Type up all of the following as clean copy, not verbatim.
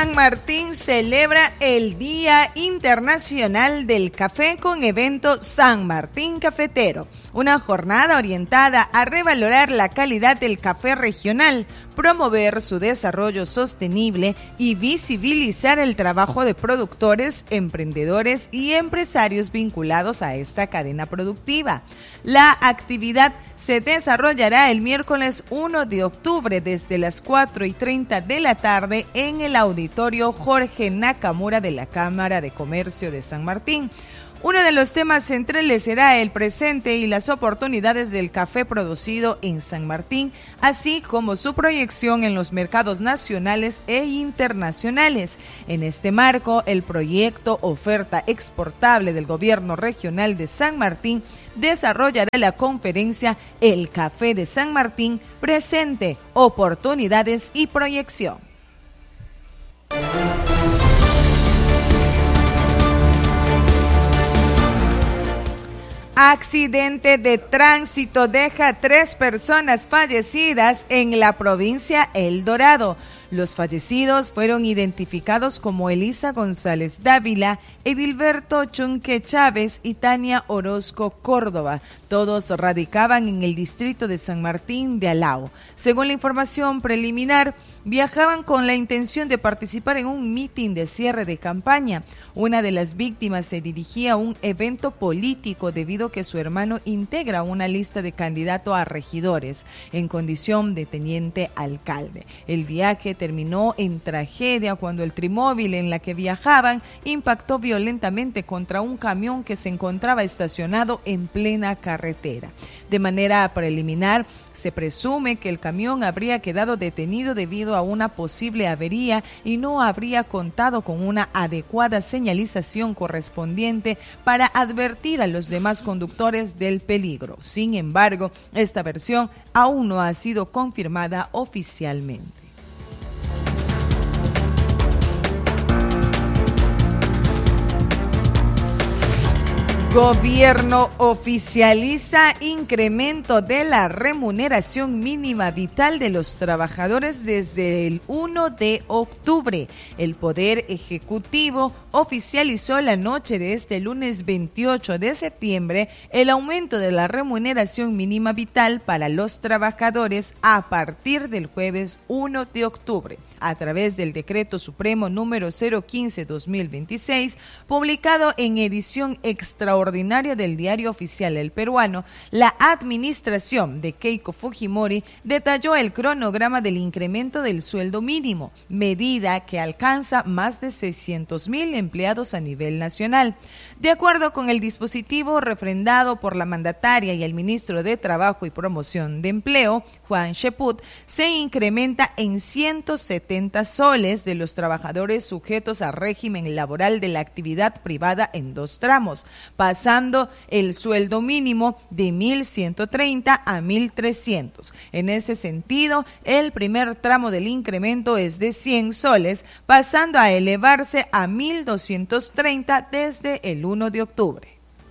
San Martín celebra el Día Internacional del Café con evento San Martín Cafetero, una jornada orientada a revalorar la calidad del café regional, promover su desarrollo sostenible y visibilizar el trabajo de productores, emprendedores y empresarios vinculados a esta cadena productiva. La actividad se desarrollará el miércoles 1 de octubre desde las 4:30 de la tarde en el auditorio Jorge Nakamura de la Cámara de Comercio de San Martín. Uno de los temas centrales será el presente y las oportunidades del café producido en San Martín, así como su proyección en los mercados nacionales e internacionales. En este marco, el proyecto Oferta Exportable del Gobierno Regional de San Martín desarrollará la conferencia El Café de San Martín, presente, oportunidades y proyección. Accidente de tránsito deja 3 personas fallecidas en la provincia El Dorado. Los fallecidos fueron identificados como Elisa González Dávila, Edilberto Chunque Chávez y Tania Orozco Córdoba. Todos radicaban en el distrito de San Martín de Alao. Según la información preliminar, viajaban con la intención de participar en un mitin de cierre de campaña. Una de las víctimas se dirigía a un evento político debido a que su hermano integra una lista de candidato a regidores en condición de teniente alcalde. El viaje terminó en tragedia cuando el trimóvil en la que viajaban impactó violentamente contra un camión que se encontraba estacionado en plena carretera. De manera preliminar, se presume que el camión habría quedado detenido debido a una posible avería y no habría contado con una adecuada señalización correspondiente para advertir a los demás conductores del peligro. Sin embargo, esta versión aún no ha sido confirmada oficialmente. Gobierno oficializa incremento de la remuneración mínima vital de los trabajadores desde el 1 de octubre. El Poder Ejecutivo oficializó la noche de este lunes 28 de septiembre el aumento de la remuneración mínima vital para los trabajadores a partir del jueves 1 de octubre. A través del Decreto Supremo número 015-2026, publicado en edición extraordinaria del Diario Oficial El Peruano, la administración de Keiko Fujimori detalló el cronograma del incremento del sueldo mínimo, medida que alcanza más de 600,000 empleados a nivel nacional. De acuerdo con el dispositivo refrendado por la mandataria y el ministro de Trabajo y Promoción de Empleo, Juan Cheput, se incrementa en 170 soles de los trabajadores sujetos a régimen laboral de la actividad privada en 2 tramos, pasando el sueldo mínimo de 1.130 a 1.300. En ese sentido, el primer tramo del incremento es de 100 soles, pasando a elevarse a 1.230 desde el 1 de octubre.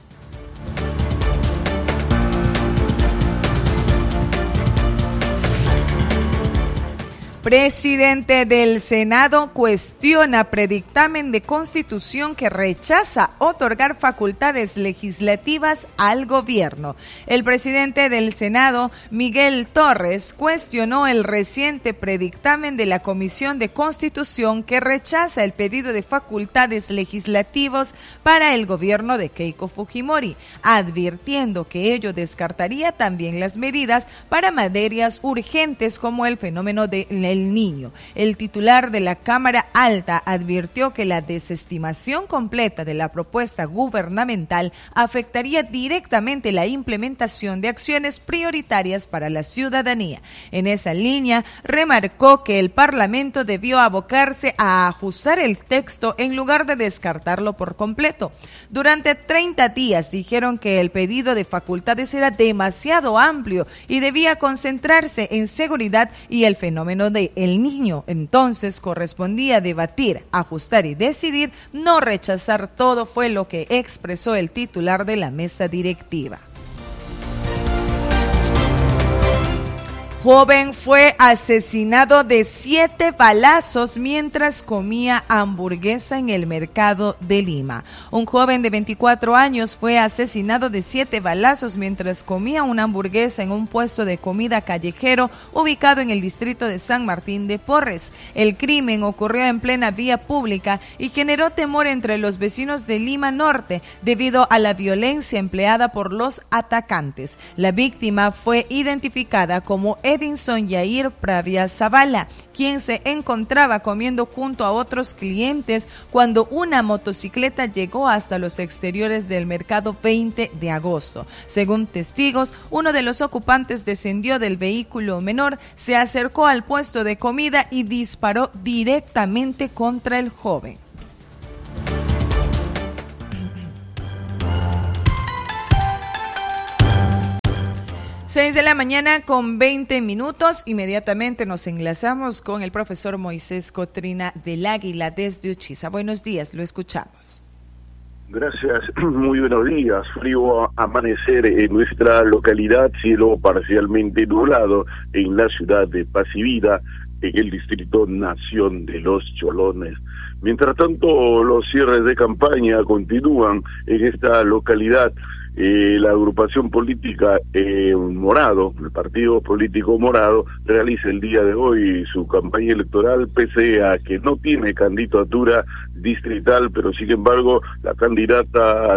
Presidente del Senado cuestiona predictamen de Constitución que rechaza otorgar facultades legislativas al gobierno. El presidente del Senado, Miguel Torres, cuestionó el reciente predictamen de la Comisión de Constitución que rechaza el pedido de facultades legislativas para el gobierno de Keiko Fujimori, advirtiendo que ello descartaría también las medidas para materias urgentes como el fenómeno de El Niño. El titular de la Cámara Alta advirtió que la desestimación completa de la propuesta gubernamental afectaría directamente la implementación de acciones prioritarias para la ciudadanía. En esa línea, remarcó que el Parlamento debió abocarse a ajustar el texto en lugar de descartarlo por completo. Durante 30 días dijeron que el pedido de facultades era demasiado amplio y debía concentrarse en seguridad y el fenómeno de El Niño. Entonces correspondía debatir, ajustar y decidir, no rechazar todo, fue lo que expresó el titular de la mesa directiva. Joven fue asesinado de 7 balazos mientras comía hamburguesa en el mercado de Lima. Un joven de 24 años fue asesinado de 7 balazos mientras comía una hamburguesa en un puesto de comida callejero ubicado en el distrito de San Martín de Porres. El crimen ocurrió en plena vía pública y generó temor entre los vecinos de Lima Norte debido a la violencia empleada por los atacantes. La víctima fue identificada como Edinson Yair Pravia Zavala, quien se encontraba comiendo junto a otros clientes cuando una motocicleta llegó hasta los exteriores del mercado 20 de agosto. Según testigos, uno de los ocupantes descendió del vehículo menor, se acercó al puesto de comida y disparó directamente contra el joven. 6:20 a.m. Inmediatamente nos enlazamos con el profesor Moisés Cotrina del Águila desde Uchiza. Buenos días, lo escuchamos. Gracias, muy buenos días. Frío amanecer en nuestra localidad, cielo parcialmente nublado en la ciudad de Paz y Vida, en el distrito Nación de los Cholones. Mientras tanto, los cierres de campaña continúan en esta localidad. La agrupación política Morado, el partido político Morado, realiza el día de hoy su campaña electoral, pese a que no tiene candidatura distrital, pero sin embargo la candidata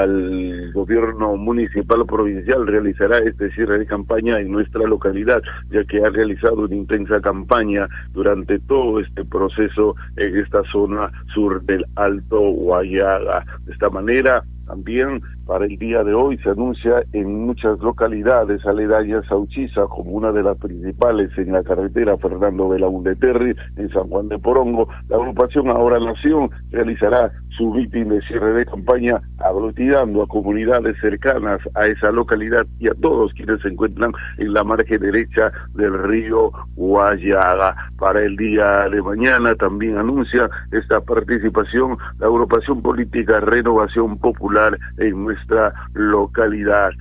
al gobierno municipal o provincial realizará este cierre de campaña en nuestra localidad, ya que ha realizado una intensa campaña durante todo este proceso en esta zona sur del Alto Guayaga. De esta manera, también para el día de hoy se anuncia en muchas localidades aledañas a Uchiza como una de las principales en la carretera Fernando Belaúnde Terry, en San Juan de Porongo. La agrupación Ahora Nación realizará su mitin de cierre de campaña aglutinando a comunidades cercanas a esa localidad y a todos quienes se encuentran en la margen derecha del río Guayaga. Para el día de mañana también anuncia esta participación la agrupación política Renovación Popular en nuestra localidad.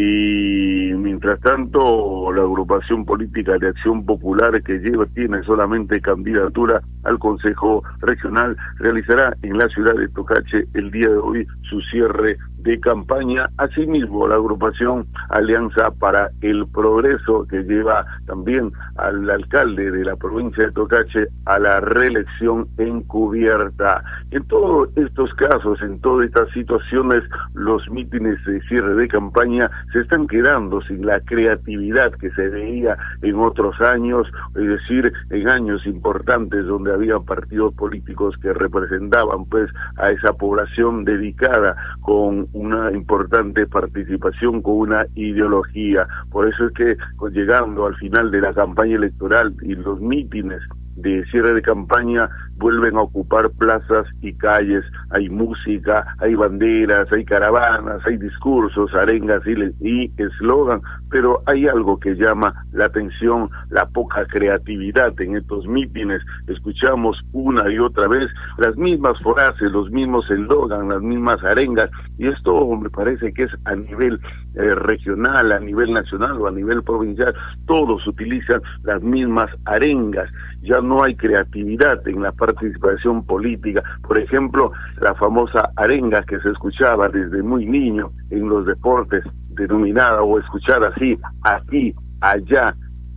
Y mientras tanto, la agrupación política de Acción Popular, que tiene solamente candidatura al Consejo Regional, realizará en la ciudad de Tocache el día de hoy su cierre de campaña. Asimismo, la agrupación Alianza para el Progreso, que lleva también al alcalde de la provincia de Tocache a la reelección encubierta. En todos estos casos, en todas estas situaciones, los mítines de cierre de campaña se están quedando sin la creatividad que se veía en otros años, es decir, en años importantes donde había partidos políticos que representaban pues a esa población dedicada con una importante participación, con una ideología. Por eso es que llegando al final de la campaña electoral y los mítines de cierre de campaña vuelven a ocupar plazas y calles, hay música, hay banderas, hay caravanas, hay discursos, arengas y eslogan, pero hay algo que llama la atención, la poca creatividad en estos mítines. Escuchamos una y otra vez las mismas frases, los mismos eslogan, las mismas arengas, y esto me parece que es a nivel regional, a nivel nacional o a nivel provincial, todos utilizan las mismas arengas. Ya no hay creatividad en la participación política. Por ejemplo, la famosa arenga que se escuchaba desde muy niño en los deportes, denominada o escuchar así, aquí, allá,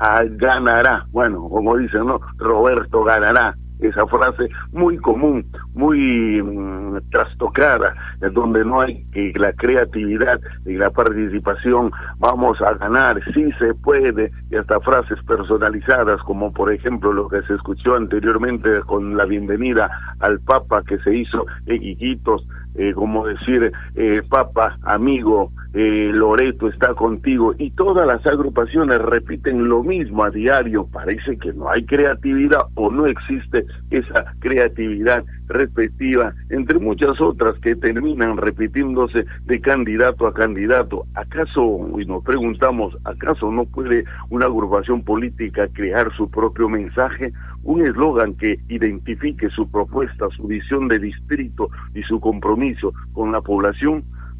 ganará. Bueno, como dicen, ¿no? Roberto ganará. Esa frase muy común, muy trastocada, donde no hay la creatividad y la participación. Vamos a ganar, sí se puede, y hasta frases personalizadas, como por ejemplo lo que se escuchó anteriormente con la bienvenida al Papa que se hizo en Iquitos, como decir, Papa, amigo, Loreto está contigo, y todas las agrupaciones repiten lo mismo a diario. Parece que no hay creatividad o no existe esa creatividad respectiva, entre muchas otras que terminan repitiéndose de candidato a candidato. ¿Acaso, y nos preguntamos, acaso no puede una agrupación política crear su propio mensaje, un eslogan que identifique su propuesta, su visión de distrito y su compromiso con la población?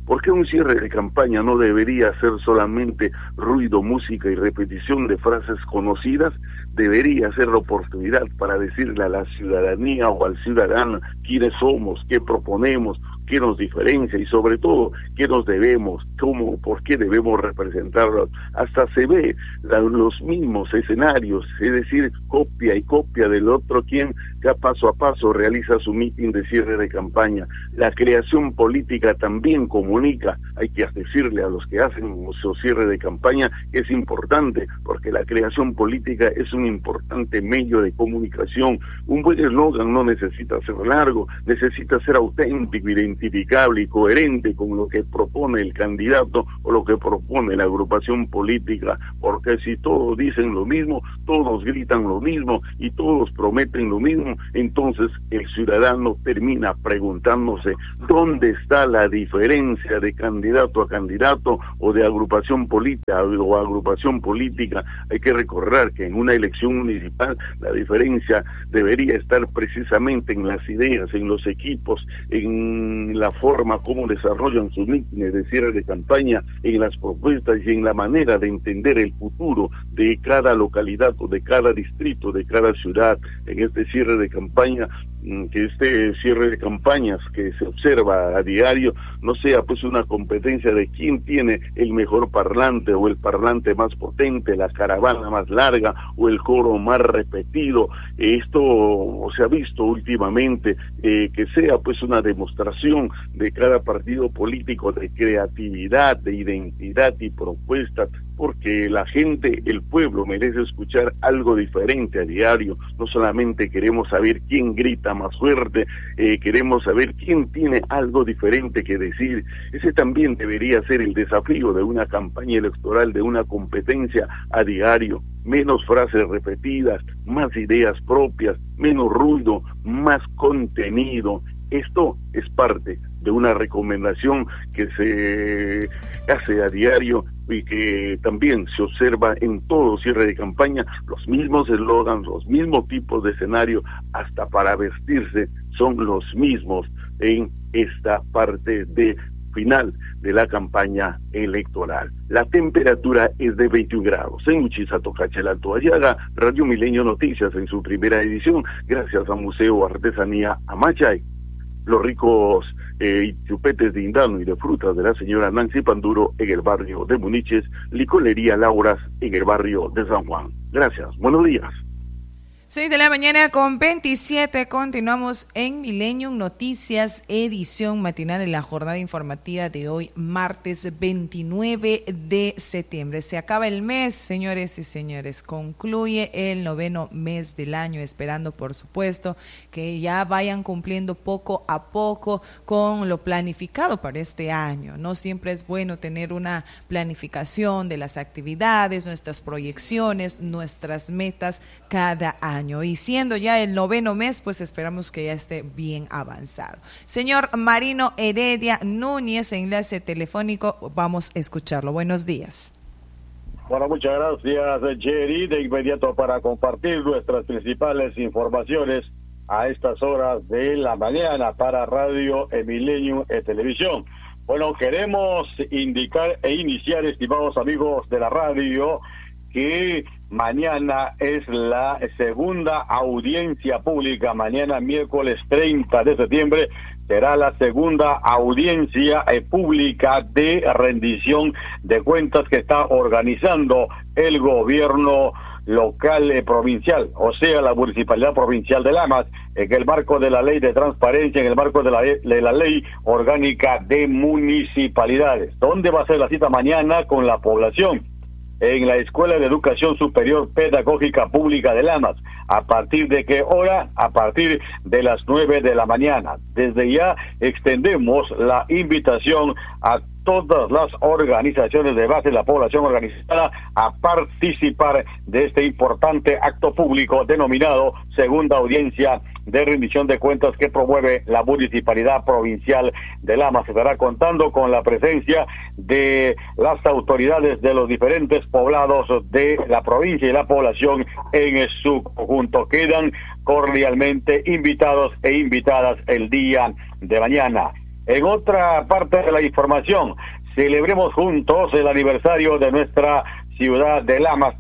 ¿Por qué un cierre de campaña no debería ser solamente ruido, música y repetición de frases conocidas? Debería ser la oportunidad para decirle a la ciudadanía o al ciudadano quiénes somos, qué proponemos, qué nos diferencia y sobre todo qué nos debemos, cómo, por qué debemos representarlos. Hasta se ve los mismos escenarios, es decir, copia y copia del otro quien ya paso a paso realiza su mitin de cierre de campaña. La creación política también comunica, hay que decirle a los que hacen su cierre de campaña que es importante, porque la creación política es un importante medio de comunicación. Un buen eslogan no necesita ser largo, necesita ser auténtico, identificable y coherente con lo que propone el candidato o lo que propone la agrupación política, porque si todos dicen lo mismo, todos gritan lo mismo y todos prometen lo mismo, entonces el ciudadano termina preguntándose dónde está la diferencia de candidato a candidato o de agrupación política o agrupación política. Hay que recordar que en una elección municipal la diferencia debería estar precisamente en las ideas, en los equipos, en la forma como desarrollan sus mítines de cierre de campaña, en las propuestas y en la manera de entender el futuro de cada localidad o de cada distrito, de cada ciudad. En este cierre de campaña, que este cierre de campañas que se observa a diario no sea pues una competencia de quién tiene el mejor parlante o el parlante más potente, la caravana más larga o el coro más repetido. Esto se ha visto últimamente, que sea pues una demostración de cada partido político de creatividad, de identidad y propuestas, porque la gente, el pueblo merece escuchar algo diferente a diario. No solamente queremos saber quién grita más fuerte, queremos saber quién tiene algo diferente que decir. Ese también debería ser el desafío de una campaña electoral, de una competencia a diario. Menos frases repetidas, más ideas propias, menos ruido, más contenido. Esto es parte de una recomendación que se hace a diario y que también se observa en todo cierre de campaña. Los mismos eslogans, los mismos tipos de escenario, hasta para vestirse son los mismos en esta parte de final de la campaña electoral. La temperatura es de 21 grados. En Uchiza-Tocacha, Alto Ayaga, Radio Milenio Noticias en su primera edición, gracias a Museo Artesanía Amachay. Los ricos chupetes de indano y de frutas de la señora Nancy Panduro en el barrio de Muniches, Licorería Lauras en el barrio de San Juan. Gracias, buenos días. 6 de la mañana con 27, continuamos en Millennium Noticias, edición matinal en la jornada informativa de hoy, martes 29 de septiembre. Se acaba el mes, señores y señores, concluye el 9º mes del año, esperando por supuesto que ya vayan cumpliendo poco a poco con lo planificado para este año. No siempre es bueno tener una planificación de las actividades, nuestras proyecciones, nuestras metas cada año. Y siendo ya el 9º mes, pues esperamos que ya esté bien avanzado. Señor Marino Heredia Núñez, enlace telefónico, vamos a escucharlo. Buenos días. Bueno, muchas gracias, Jerry. De inmediato para compartir nuestras principales informaciones a estas horas de la mañana para Radio Milenio Televisión. Bueno, queremos indicar e iniciar, estimados amigos de la radio, que mañana es la segunda audiencia pública. Mañana, miércoles 30 de septiembre, será la segunda audiencia pública de rendición de cuentas que está organizando el gobierno local provincial, o sea, la Municipalidad Provincial de Lamas, en el marco de la Ley de Transparencia, en el marco de la Ley Orgánica de Municipalidades. ¿Dónde va a ser la cita mañana con la población? En la Escuela de Educación Superior Pedagógica Pública de Lamas. ¿A partir de qué hora? A partir de las 9 de la mañana. Desde ya extendemos la invitación a todas las organizaciones de base de la población organizada a participar de este importante acto público denominado Segunda Audiencia de Rendición de Cuentas que promueve la Municipalidad Provincial de Lamas. Se estará contando con la presencia de las autoridades de los diferentes poblados de la provincia y la población en su conjunto. Quedan cordialmente invitados e invitadas el día de mañana. En otra parte de la información, celebremos juntos el aniversario de nuestra ciudad de Lamas,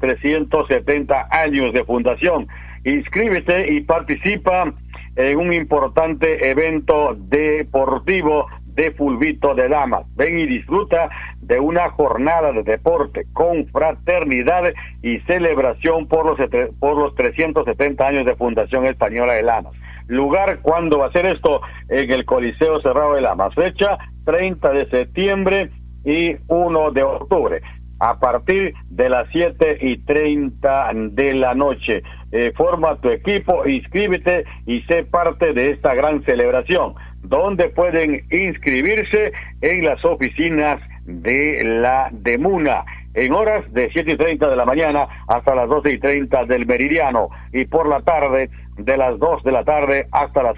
370 años de fundación. Inscríbete y participa en un importante evento deportivo de Fulvito de Lamas. Ven y disfruta de una jornada de deporte, confraternidad y celebración por los 370 años de Fundación Española de Lamas. Lugar, ¿cuándo va a ser esto? En el Coliseo Cerrado de Lamas. Fecha, 30 de septiembre y 1 de octubre. A partir de las 7:30 de la noche. Forma tu equipo, inscríbete y sé parte de esta gran celebración, donde pueden inscribirse en las oficinas de la DEMUNA, en horas de 7:30 de la mañana hasta las 12:30 del meridiano, y por la tarde de las 2 de la tarde hasta las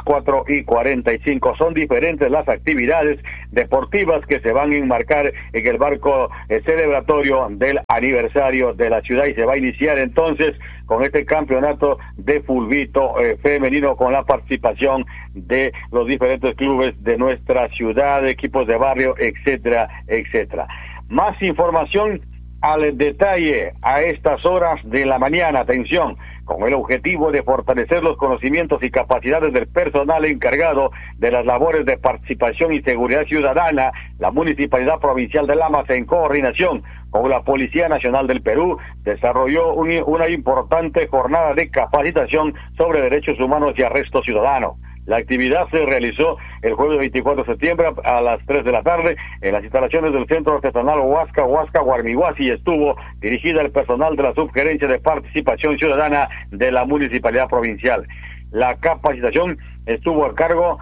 4:45. Son diferentes las actividades deportivas que se van a enmarcar en el marco celebratorio del aniversario de la ciudad, y se va a iniciar entonces con este campeonato de fulbito femenino, con la participación de los diferentes clubes de nuestra ciudad, equipos de barrio, etcétera, etcétera. Más información al detalle a estas horas de la mañana. Atención, con el objetivo de fortalecer los conocimientos y capacidades del personal encargado de las labores de participación y seguridad ciudadana, la Municipalidad Provincial de Lamas, en coordinación con la Policía Nacional del Perú, desarrolló una importante jornada de capacitación sobre derechos humanos y arresto ciudadano. La actividad se realizó el jueves 24 de septiembre a las 3 de la tarde en las instalaciones del Centro Artesanal Huasca Guarmihuasi, y estuvo dirigida al personal de la Subgerencia de Participación Ciudadana de la Municipalidad Provincial. La capacitación estuvo a cargo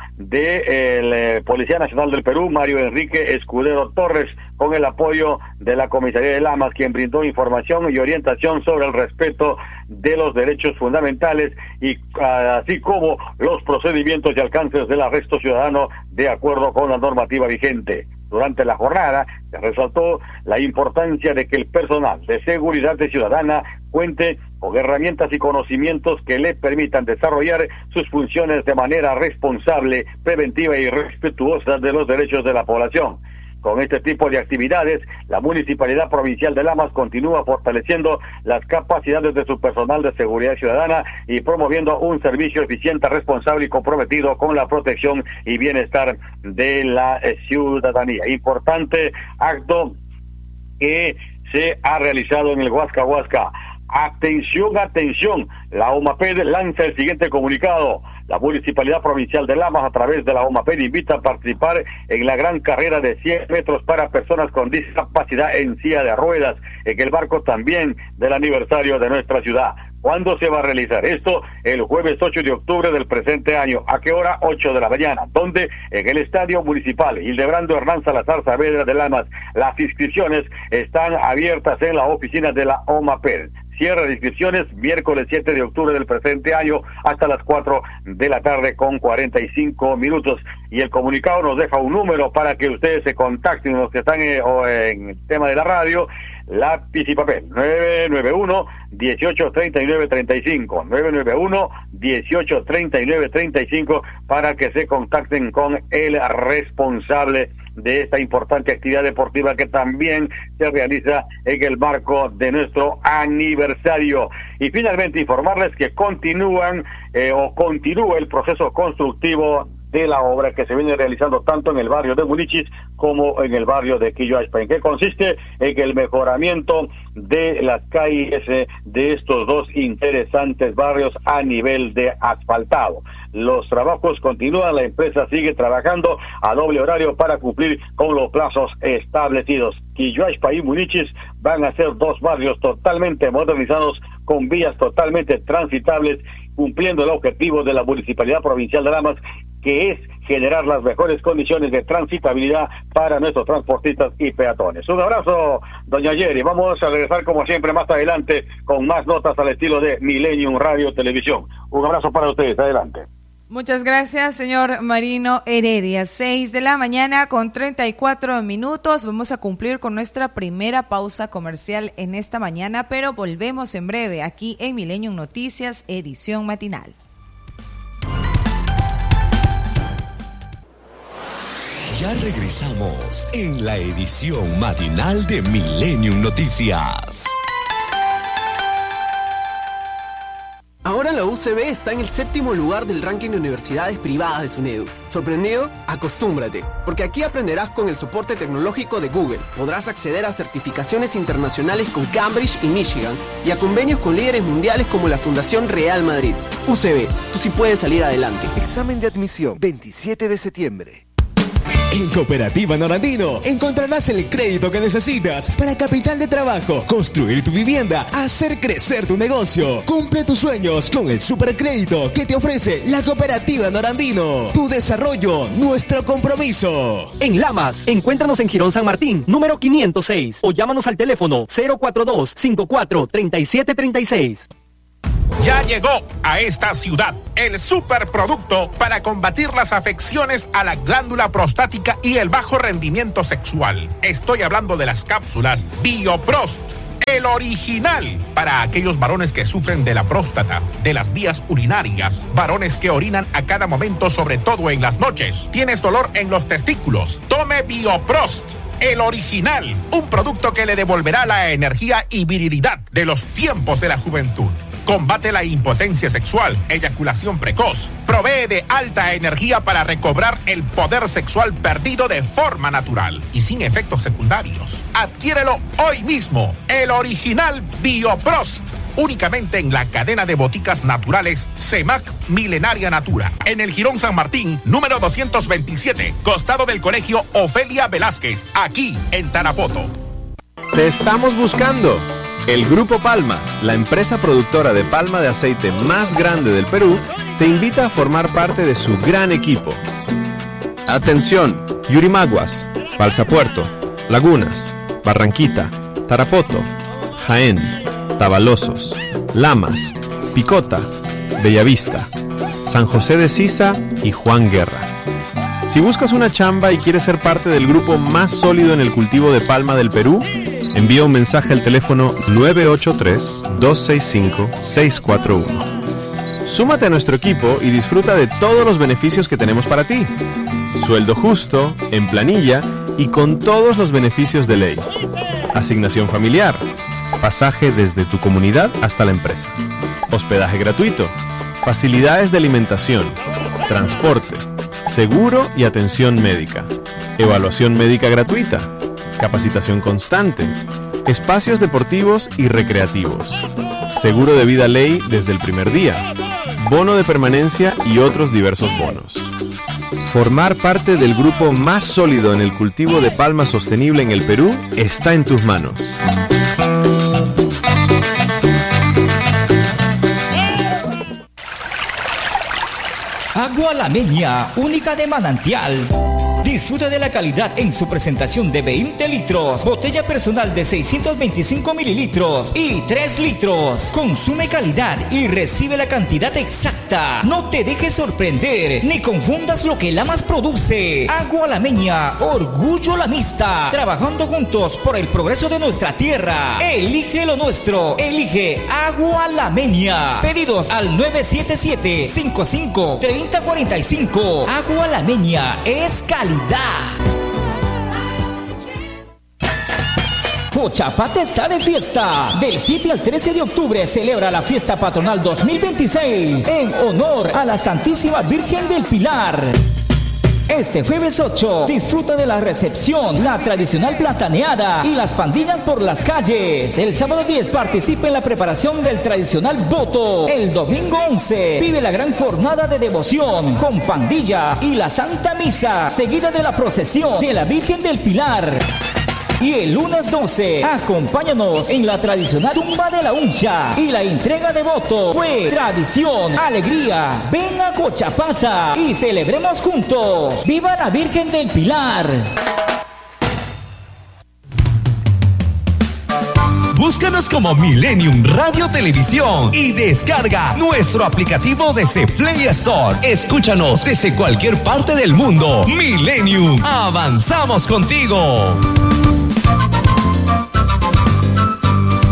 de Policía Nacional del Perú, Mario Enrique Escudero Torres, con el apoyo de la Comisaría de Lamas, quien brindó información y orientación sobre el respeto de los derechos fundamentales, y así como los procedimientos y alcances del arresto ciudadano de acuerdo con la normativa vigente. Durante la jornada se resaltó la importancia de que el personal de seguridad ciudadana cuente con herramientas y conocimientos que le permitan desarrollar sus funciones de manera responsable, preventiva y respetuosa de los derechos de la población. Con este tipo de actividades, la Municipalidad Provincial de Lamas continúa fortaleciendo las capacidades de su personal de seguridad ciudadana y promoviendo un servicio eficiente, responsable y comprometido con la protección y bienestar de la ciudadanía. Importante acto que se ha realizado en el Huasca. Atención, atención, la OMAPED lanza el siguiente comunicado. La Municipalidad Provincial de Lamas, a través de la OMAPED, invita a participar en la gran carrera de 100 metros para personas con discapacidad en silla de ruedas, en el marco también del aniversario de nuestra ciudad. ¿Cuándo se va a realizar esto? El jueves 8 de octubre del presente año. ¿A qué hora? 8 de la mañana. ¿Dónde? En el Estadio Municipal Hildebrando Hernán Salazar Saavedra de Lamas. Las inscripciones están abiertas en la oficina de la OMAPED. Cierre de inscripciones miércoles 7 de octubre del presente año hasta las 4 de la tarde con 45 minutos. Y el comunicado nos deja un número para que ustedes se contacten, los que están en el tema de la radio, lápiz y papel, 991-1839-35, 991-1839-35, para que se contacten con el responsable de esta importante actividad deportiva que también se realiza en el marco de nuestro aniversario. Y finalmente informarles que continúa el proceso constructivo de la obra que se viene realizando tanto en el barrio de Munichis como en el barrio de Quilloaypa. ¿En qué consiste? En el mejoramiento de las calles de estos dos interesantes barrios a nivel de asfaltado. Los trabajos continúan, la empresa sigue trabajando a doble horario para cumplir con los plazos establecidos. Quilloaypa y Munichis van a ser dos barrios totalmente modernizados, con vías totalmente transitables, cumpliendo el objetivo de la Municipalidad Provincial de Lamas, que es generar las mejores condiciones de transitabilidad para nuestros transportistas y peatones. Un abrazo, doña Yeri. Vamos a regresar como siempre más adelante con más notas al estilo de Millennium Radio Televisión. Un abrazo para ustedes. Adelante. Muchas gracias, señor Marino Heredia. 6 de la mañana con 34 minutos. Vamos a cumplir con nuestra primera pausa comercial en esta mañana, pero volvemos en breve aquí en Millennium Noticias, edición matinal. Ya regresamos en la edición matinal de Millennium Noticias. Ahora la UCB está en el 7º lugar del ranking de universidades privadas de SUNEDU. ¿Sorprendido? Acostúmbrate, porque aquí aprenderás con el soporte tecnológico de Google. Podrás acceder a certificaciones internacionales con Cambridge y Michigan y a convenios con líderes mundiales como la Fundación Real Madrid. UCB, tú sí puedes salir adelante. Examen de admisión, 27 de septiembre. En Cooperativa Norandino encontrarás el crédito que necesitas para capital de trabajo, construir tu vivienda, hacer crecer tu negocio. Cumple tus sueños con el supercrédito que te ofrece la Cooperativa Norandino. Tu desarrollo, nuestro compromiso. En Lamas, encuéntranos en Girón San Martín, número 506, o llámanos al teléfono 042-54-3736. Ya llegó a esta ciudad el superproducto para combatir las afecciones a la glándula prostática y el bajo rendimiento sexual. Estoy hablando de las cápsulas Bioprost, el original para aquellos varones que sufren de la próstata, de las vías urinarias, varones que orinan a cada momento, sobre todo en las noches. ¿Tienes dolor en los testículos? Tome Bioprost. El original, un producto que le devolverá la energía y virilidad de los tiempos de la juventud. Combate la impotencia sexual, eyaculación precoz. Provee de alta energía para recobrar el poder sexual perdido de forma natural y sin efectos secundarios. Adquiérelo hoy mismo. El original Bioprost. Únicamente en la cadena de boticas naturales CEMAC Milenaria Natura. En el Girón San Martín, número 227, costado del Colegio Ofelia Velázquez. Aquí en Tarapoto. Te estamos buscando. El Grupo Palmas, la empresa productora de palma de aceite más grande del Perú, te invita a formar parte de su gran equipo. Atención, Yurimaguas, Balsa Puerto, Lagunas, Barranquita, Tarapoto, Jaén, Tabalosos, Lamas, Picota, Bellavista, San José de Sisa y Juan Guerra. Si buscas una chamba y quieres ser parte del grupo más sólido en el cultivo de palma del Perú, envía un mensaje al teléfono 983-265-641. Súmate a nuestro equipo y disfruta de todos los beneficios que tenemos para ti. Sueldo justo, en planilla y con todos los beneficios de ley. Asignación familiar, pasaje desde tu comunidad hasta la empresa. Hospedaje gratuito, facilidades de alimentación, transporte, seguro y atención médica. Evaluación médica gratuita. Capacitación constante, espacios deportivos y recreativos, seguro de vida ley desde el primer día, bono de permanencia y otros diversos bonos. Formar parte del grupo más sólido en el cultivo de palma sostenible en el Perú está en tus manos. Agua La Meña, única de manantial. Disfruta de la calidad en su presentación de 20 litros, botella personal de 625 mililitros y 3 litros. Consume calidad y recibe la cantidad exacta. No te dejes sorprender ni confundas lo que Lamas produce. Agua La Meña, orgullo lamista. Trabajando juntos por el progreso de nuestra tierra. Elige lo nuestro. Elige Agua La Meña. Pedidos al 977-55-3045. Agua La Meña es calidad. Cochapata está de fiesta. Del 7 al 13 de octubre celebra la fiesta patronal 2026 en honor a la Santísima Virgen del Pilar. Este jueves 8 disfruta de la recepción, la tradicional plataneada y las pandillas por las calles. El sábado 10 participa en la preparación del tradicional voto. El domingo 11 vive la gran jornada de devoción con pandillas y la Santa Misa, seguida de la procesión de la Virgen del Pilar. Y el lunes 12, acompáñanos en la tradicional tumba de la Uncha y la entrega de votos. Fue tradición, alegría. Ven a Cochapata y celebremos juntos. ¡Viva la Virgen del Pilar! Búscanos como Millennium Radio Televisión y descarga nuestro aplicativo desde Play Store. Escúchanos desde cualquier parte del mundo. Millennium, avanzamos contigo.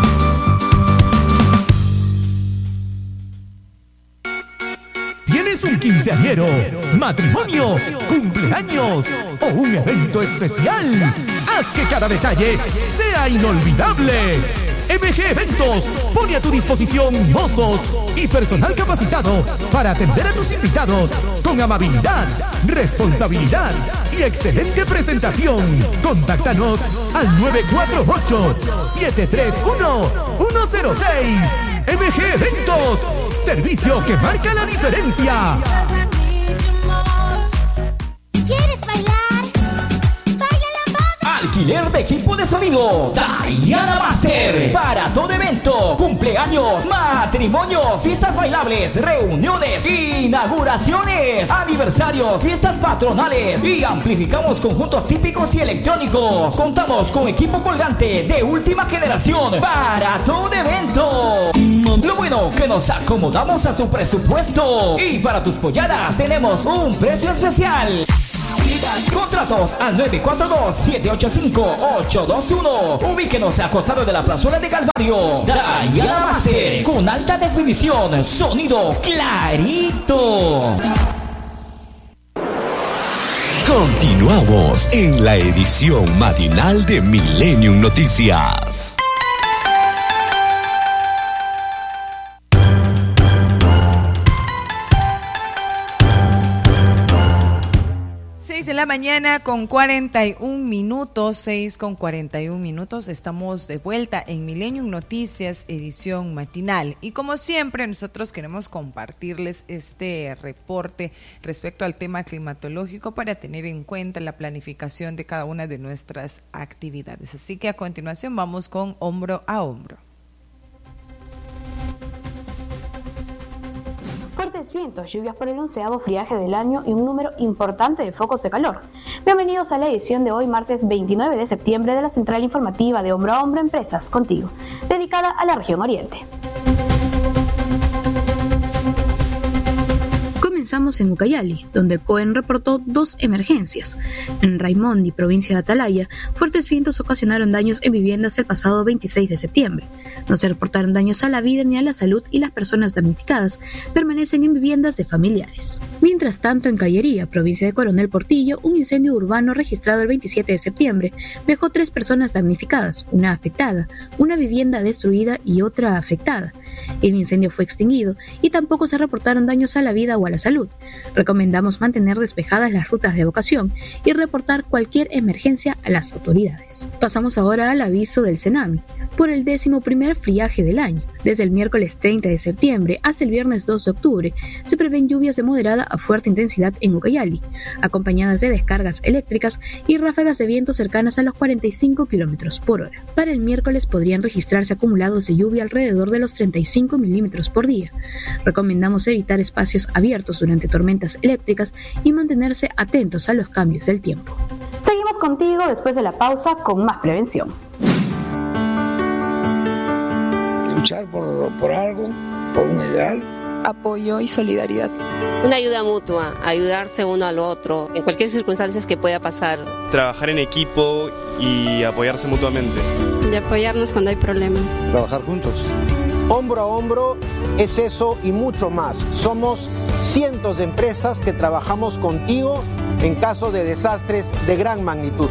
¿Tienes un un quinceañero, matrimonio, cumpleaños o un evento especial. Haz que cada detalle sea inolvidable. MG Eventos pone a tu disposición mozos y personal capacitado para atender a tus invitados con amabilidad, responsabilidad y excelente presentación. Contáctanos al 948-731-106. MG Eventos, servicio que marca la diferencia. ¿Quieres bailar? Alquiler de equipo de sonido Diana Master. Para todo evento, cumpleaños, matrimonios, fiestas bailables, reuniones, inauguraciones, aniversarios, fiestas patronales. Y amplificamos conjuntos típicos y electrónicos. Contamos con equipo colgante de última generación para todo evento. Lo bueno que nos acomodamos a tu presupuesto. Y para tus polladas tenemos un precio especial. Contratos al 942-785-821. Ubíquenos a costado de la plazuela de Calvario. Diana Master, con alta definición, sonido clarito. Continuamos en la edición matinal de Millennium Noticias. De la mañana con 41 minutos, 6 con 41 minutos, estamos de vuelta en Millennium Noticias, edición matinal. Y como siempre, nosotros queremos compartirles este reporte respecto al tema climatológico para tener en cuenta la planificación de cada una de nuestras actividades. Así que a continuación vamos con Hombro a Hombro. Fuertes vientos, lluvias por el 11º friaje del año y un número importante de focos de calor. Bienvenidos a la edición de hoy, martes 29 de septiembre, de la central informativa de Hombro a Hombro Empresas Contigo, dedicada a la región Oriente. Comenzamos en Ucayali, donde el COEN reportó 2 emergencias. En Raimondi, provincia de Atalaya, fuertes vientos ocasionaron daños en viviendas el pasado 26 de septiembre. No se reportaron daños a la vida ni a la salud y las personas damnificadas permanecen en viviendas de familiares. Mientras tanto, en Callería, provincia de Coronel Portillo, un incendio urbano registrado el 27 de septiembre dejó 3 personas damnificadas, una afectada, una vivienda destruida y otra afectada. El incendio fue extinguido y tampoco se reportaron daños a la vida o a la salud. Recomendamos mantener despejadas las rutas de evacuación y reportar cualquier emergencia a las autoridades. Pasamos ahora al aviso del Cenami por el 11º friaje del año. Desde el miércoles 30 de septiembre hasta el viernes 2 de octubre se prevén lluvias de moderada a fuerte intensidad en Ucayali, acompañadas de descargas eléctricas y ráfagas de viento cercanas a los 45 km por hora. Para el miércoles podrían registrarse acumulados de lluvia alrededor de los 35 milímetros por día. Recomendamos evitar espacios abiertos durante tormentas eléctricas y mantenerse atentos a los cambios del tiempo. Seguimos contigo después de la pausa con más prevención. Luchar por algo, por un ideal. Apoyo y solidaridad. Una ayuda mutua, ayudarse uno al otro, en cualquier circunstancia que pueda pasar. Trabajar en equipo y apoyarse mutuamente. Y apoyarnos cuando hay problemas. Trabajar juntos. Hombro a hombro es eso y mucho más. Somos cientos de empresas que trabajamos contigo en caso de desastres de gran magnitud.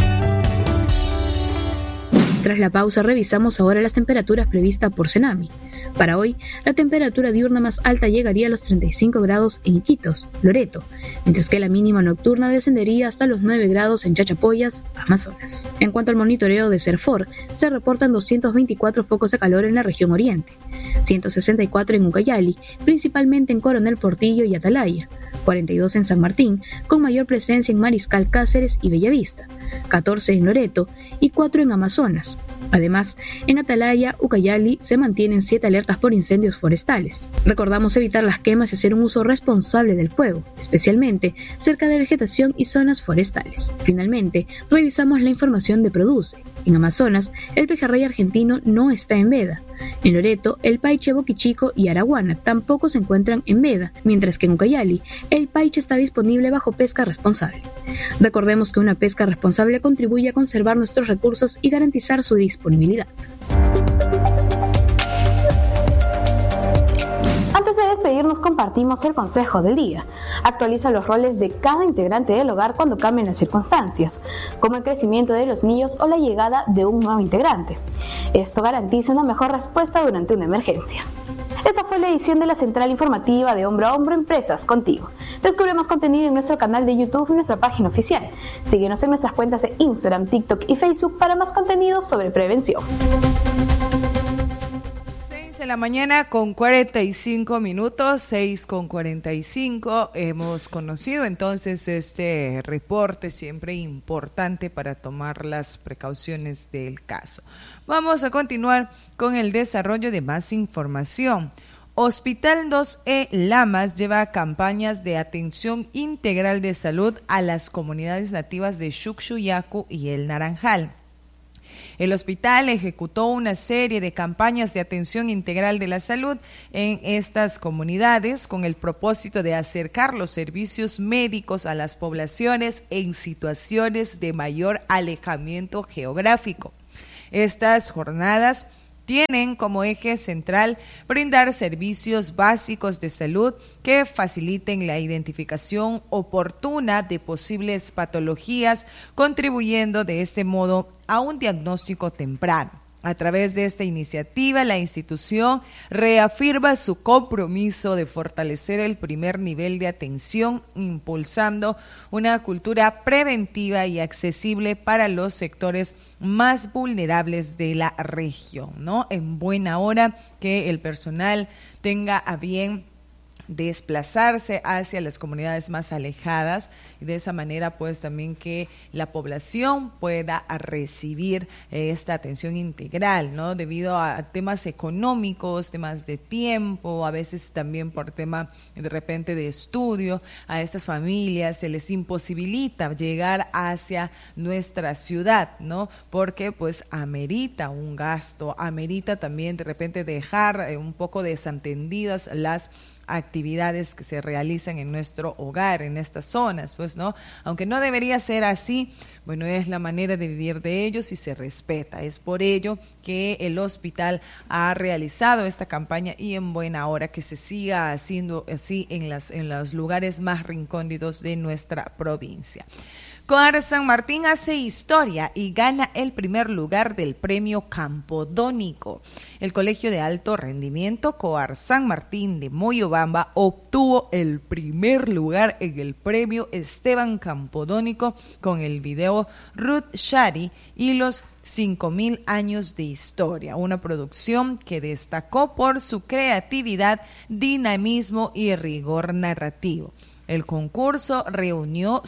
Tras la pausa revisamos ahora las temperaturas previstas por Cenami. Para hoy, la temperatura diurna más alta llegaría a los 35 grados en Iquitos, Loreto, mientras que la mínima nocturna descendería hasta los 9 grados en Chachapoyas, Amazonas. En cuanto al monitoreo de CERFOR, se reportan 224 focos de calor en la región Oriente, 164 en Ucayali, principalmente en Coronel Portillo y Atalaya, 42 en San Martín, con mayor presencia en Mariscal, Cáceres y Bellavista, 14 en Loreto y 4 en Amazonas. Además, en Atalaya, Ucayali, se mantienen 7 alertas por incendios forestales. Recordamos evitar las quemas y hacer un uso responsable del fuego, especialmente cerca de vegetación y zonas forestales. Finalmente, revisamos la información de Produce. En Amazonas, el pejerrey argentino no está en veda. En Loreto, el paiche boquichico y araguana tampoco se encuentran en veda, mientras que en Ucayali, el paiche está disponible bajo pesca responsable. Recordemos que una pesca responsable contribuye a conservar nuestros recursos y garantizar su disponibilidad. Antes de despedirnos, compartimos el consejo del día. Actualiza los roles de cada integrante del hogar cuando cambien las circunstancias, como el crecimiento de los niños o la llegada de un nuevo integrante. Esto garantiza una mejor respuesta durante una emergencia. Esta fue la edición de la Central Informativa de Hombro a Hombro Empresas Contigo. Descubre más contenido en nuestro canal de YouTube y nuestra página oficial. Síguenos en nuestras cuentas de Instagram, TikTok y Facebook para más contenido sobre prevención. 6 de la mañana con 45 minutos, 6:45. Hemos conocido entonces este reporte siempre importante para tomar las precauciones del caso. Vamos a continuar con el desarrollo de más información. Hospital 2E Lamas lleva campañas de atención integral de salud a las comunidades nativas de Shukshuyacu y El Naranjal. El hospital ejecutó una serie de campañas de atención integral de la salud en estas comunidades con el propósito de acercar los servicios médicos a las poblaciones en situaciones de mayor alejamiento geográfico. Estas jornadas tienen como eje central brindar servicios básicos de salud que faciliten la identificación oportuna de posibles patologías, contribuyendo de este modo a un diagnóstico temprano. A través de esta iniciativa, la institución reafirma su compromiso de fortalecer el primer nivel de atención, impulsando una cultura preventiva y accesible para los sectores más vulnerables de la región, ¿no? En buena hora que el personal tenga a bien desplazarse hacia las comunidades más alejadas y de esa manera pues también que la población pueda recibir esta atención integral, ¿no? Debido a temas económicos, temas de tiempo, a veces también por tema de repente de estudio, a estas familias se les imposibilita llegar hacia nuestra ciudad, ¿no? Porque pues amerita un gasto, amerita también de repente dejar un poco desatendidas las actividades que se realizan en nuestro hogar, en estas zonas, pues, ¿no? Aunque no debería ser así, bueno, es la manera de vivir de ellos y se respeta. Es por ello que el hospital ha realizado esta campaña y en buena hora que se siga haciendo así en los lugares más recónditos de nuestra provincia. Coar San Martín hace historia y gana el primer lugar del premio Campodónico. El Colegio de Alto Rendimiento Coar San Martín de Moyobamba obtuvo el primer lugar en el premio Esteban Campodónico con el video Ruth Shari y los 5.000 años de historia, una producción que destacó por su creatividad, dinamismo y rigor narrativo. El concurso reunió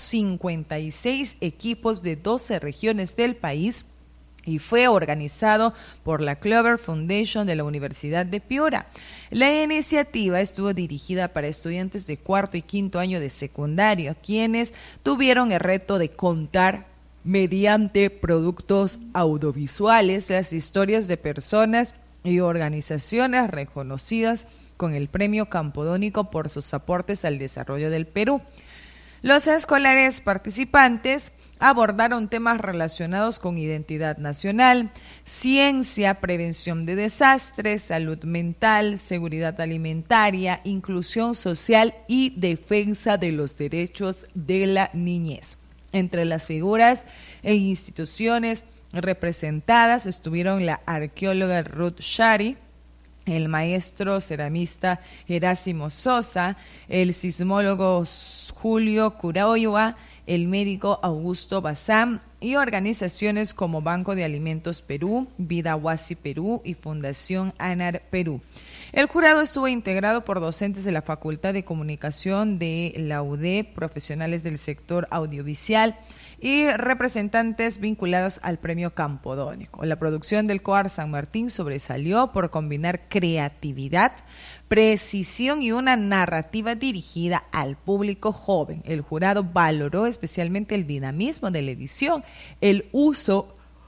56 equipos de 12 regiones del país y fue organizado por la Clover Foundation de la Universidad de Piura. La iniciativa estuvo dirigida para estudiantes de cuarto y quinto año de secundario, quienes tuvieron el reto de contar mediante productos audiovisuales las historias de personas y organizaciones reconocidas con el premio Campodónico por sus aportes al desarrollo del Perú. Los escolares participantes abordaron temas relacionados con identidad nacional, ciencia, prevención de desastres, salud mental, seguridad alimentaria, inclusión social y defensa de los derechos de la niñez. Entre las figuras e instituciones representadas estuvieron la arqueóloga Ruth Shari, el maestro ceramista Gerásimo Sosa, el sismólogo Julio Curaoiwa, el médico Augusto Bazán y organizaciones como Banco de Alimentos Perú, Vida Huasi Perú y Fundación ANAR Perú. El jurado estuvo integrado por docentes de la Facultad de Comunicación de la UDE, profesionales del sector audiovisual y representantes vinculados al premio Campodónico. La producción del Coar San Martín sobresalió por combinar creatividad, precisión y una narrativa dirigida al público joven. El jurado valoró especialmente el dinamismo de la edición, el uso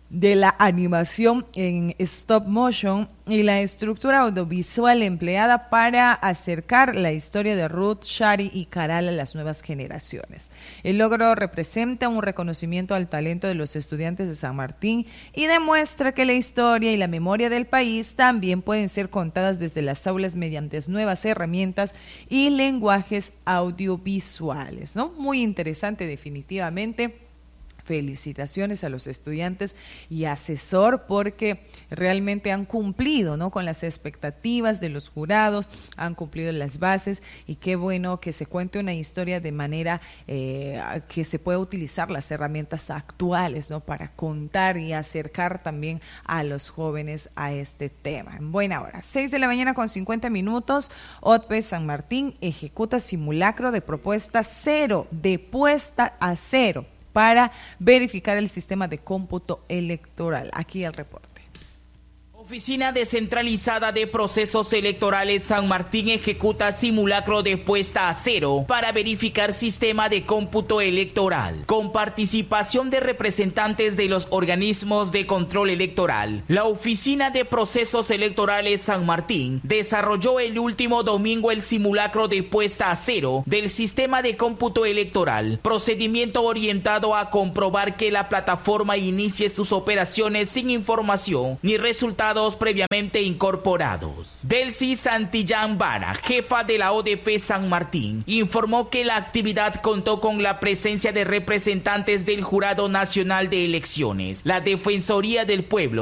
de la animación en stop motion y la estructura audiovisual empleada para acercar la historia de Ruth, Shari y Caral a las nuevas generaciones. El logro representa un reconocimiento al talento de los estudiantes de San Martín y demuestra que la historia y la memoria del país también pueden ser contadas desde las aulas mediante nuevas herramientas y lenguajes audiovisuales, ¿no? Muy interesante, definitivamente. Felicitaciones a los estudiantes y asesor porque realmente han cumplido, ¿no?, con las expectativas de los jurados, han cumplido las bases y qué bueno que se cuente una historia de manera que se pueda utilizar las herramientas actuales, ¿no?, para contar y acercar también a los jóvenes a este tema. En buena hora, 6:50 a.m, OTP San Martín ejecuta simulacro de propuesta cero, de puesta a cero, para verificar el sistema de cómputo electoral. Aquí el reporte. Oficina Descentralizada de Procesos Electorales San Martín ejecuta simulacro de puesta a cero para verificar sistema de cómputo electoral. Con participación de representantes de los organismos de control electoral, la Oficina de Procesos Electorales San Martín desarrolló el último domingo el simulacro de puesta a cero del sistema de cómputo electoral, procedimiento orientado a comprobar que la plataforma inicie sus operaciones sin información ni resultados previamente incorporados. Delcy Santillán Vara, jefa de la ODP San Martín, informó que la actividad contó con la presencia de representantes del Jurado Nacional de Elecciones, la Defensoría del Pueblo,